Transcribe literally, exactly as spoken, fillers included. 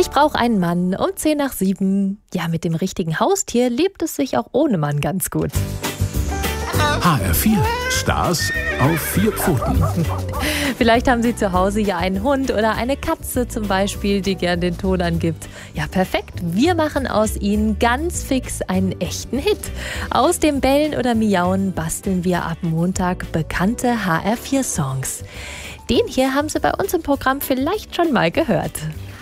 Ich brauche einen Mann um zehn nach sieben. Ja, mit dem richtigen Haustier lebt es sich auch ohne Mann ganz gut. H R vier. Stars auf vier Pfoten. Vielleicht haben Sie zu Hause ja einen Hund oder eine Katze zum Beispiel, die gern den Ton angibt. Ja, perfekt. Wir machen aus ihnen ganz fix einen echten Hit. Aus dem Bellen oder Miauen basteln wir ab Montag bekannte H R vier Songs. Den hier haben Sie bei uns im Programm vielleicht schon mal gehört.